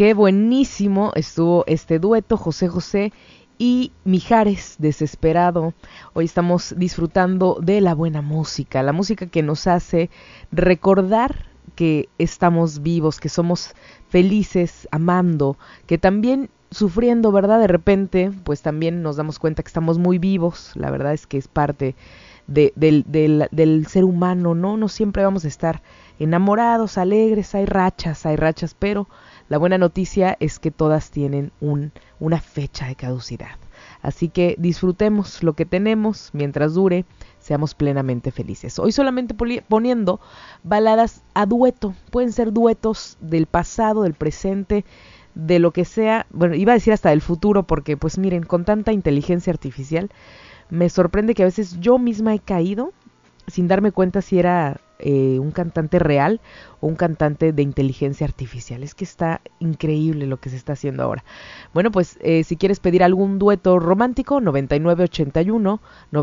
Qué buenísimo estuvo este dueto, José José y Mijares, Desesperado. Hoy estamos disfrutando de la buena música, la música que nos hace recordar que estamos vivos, que somos felices, amando, que también sufriendo, ¿verdad? De repente, pues también nos damos cuenta que estamos muy vivos. La verdad es que es parte del ser humano, ¿no? No siempre vamos a estar enamorados, alegres, hay rachas, pero la buena noticia es que todas tienen una fecha de caducidad. Así que disfrutemos lo que tenemos mientras dure, seamos plenamente felices. Hoy solamente poniendo baladas a dueto, pueden ser duetos del pasado, del presente, de lo que sea, bueno, iba a decir hasta del futuro, porque pues miren, con tanta inteligencia artificial, me sorprende que a veces yo misma he caído sin darme cuenta si era un cantante real o un cantante de inteligencia artificial. Es que está increíble lo que se está haciendo ahora. Bueno, pues si quieres pedir algún dueto romántico, 9981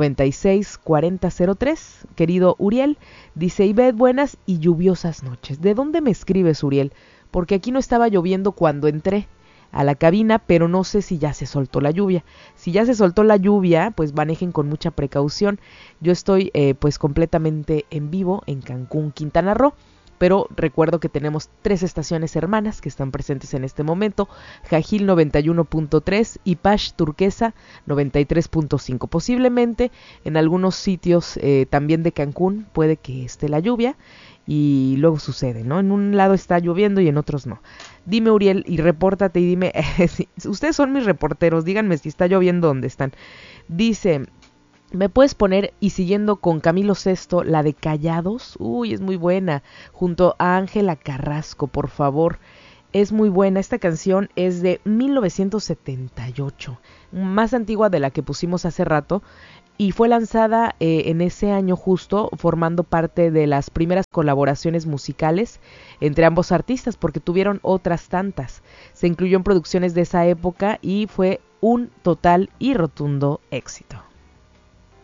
964003. Querido Uriel, dice Ivette, buenas y lluviosas noches. ¿De dónde me escribes, Uriel? Porque aquí no estaba lloviendo cuando entré a la cabina, pero no sé si ya se soltó la lluvia. Si ya se soltó la lluvia, pues manejen con mucha precaución. Yo estoy pues completamente en vivo en Cancún, Quintana Roo, pero recuerdo que tenemos 3 estaciones hermanas que están presentes en este momento: Jajil 91.3 y Pash Turquesa 93.5. Posiblemente en algunos sitios también de Cancún puede que esté la lluvia, y luego sucede, ¿no? En un lado está lloviendo y en otros no. Dime, Uriel, y repórtate y dime, ustedes son mis reporteros, díganme si está lloviendo donde están. Dice, ¿me puedes poner, y siguiendo con Camilo Sesto, la de Callados? Uy, es muy buena, junto a Ángela Carrasco, por favor. Es muy buena, esta canción es de 1978, más antigua de la que pusimos hace rato, y fue lanzada en ese año justo, formando parte de las primeras colaboraciones musicales entre ambos artistas, porque tuvieron otras tantas. Se incluyó en producciones de esa época y fue un total y rotundo éxito.